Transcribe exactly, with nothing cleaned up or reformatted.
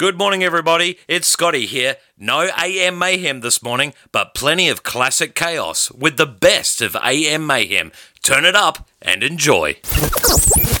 Good morning, everybody. It's Scotty here. No A M Mayhem this morning, but plenty of classic chaos with the best of A M Mayhem. Turn it up and enjoy.